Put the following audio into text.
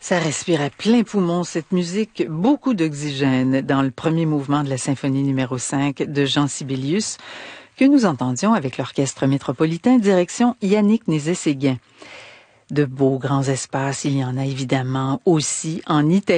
Ça respire à plein poumon, cette musique, beaucoup d'oxygène dans le premier mouvement de la symphonie numéro 5 de Jean Sibelius, que nous entendions avec l'Orchestre métropolitain direction Yannick Nézet-Séguin. De beaux grands espaces, il y en a évidemment aussi en Italie.